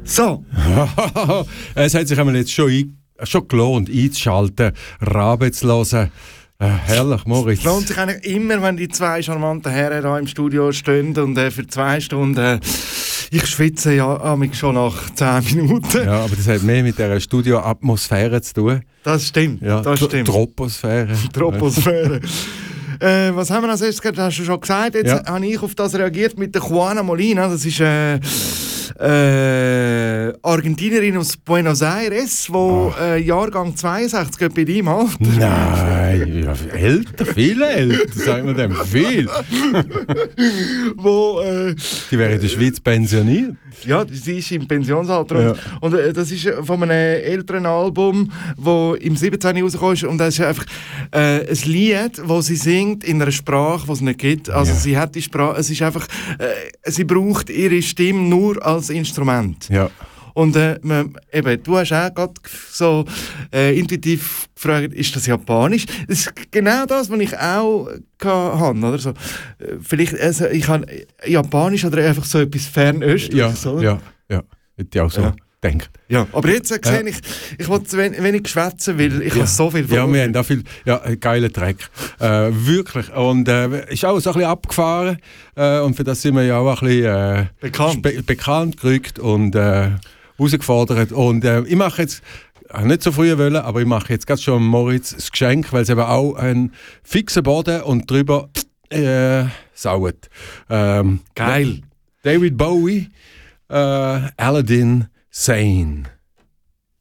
So. Es hat sich einmal jetzt schon gelohnt, einzuschalten, Rabe zu hören. Herrlich, Moritz. Es lohnt sich eigentlich immer, wenn die zwei charmanten Herren hier im Studio stehen und für 2 Stunden... Ich schwitze ja schon nach 10 Minuten. Ja, aber das hat mehr mit dieser Studioatmosphäre zu tun. Das stimmt, ja, das stimmt. Troposphäre. Troposphäre. Was haben wir als erstes gesagt? Hast du schon gesagt? Jetzt habe ich auf das reagiert mit der Juana Molina. Das ist Argentinierin aus Buenos Aires, die Jahrgang 62 geht bei deinem Alter. Nein, ja, älter, viel älter, sagen wir dem, viel. Die wäre in der Schweiz pensioniert. Ja, sie ist im Pensionsalter. Ja. Und das ist von einem älteren Album, das im 17. rausgekommen ist. Und das ist einfach ein Lied, das sie singt in einer Sprache, die es nicht gibt. Also sie hat die Sprache, es ist einfach, sie braucht ihre Stimme nur als Instrument. Ja. Und eben, du hast auch gerade so intuitiv gefragt, ist das Japanisch? Das ist genau das, was ich auch hatte. Oder? So, vielleicht, also, ich habe Japanisch oder einfach so etwas Fernöstliches. Ja, hätte ich auch so gedacht. Ja, aber jetzt sehe ich wollte wenig schwätzen, weil ich habe so viel Ja, wir haben da viel, geiler Track. Wirklich. Und ist auch so ein bisschen abgefahren. Und für das sind wir ja auch ein bisschen bekannt gerückt und herausgefordert. Und ich mache jetzt, nicht so früh wollen, aber ich mache jetzt gerade schon Moritz das Geschenk, weil es eben auch ein fixer Boden und drüber sauert. Geil. David Bowie, Aladdin Sane.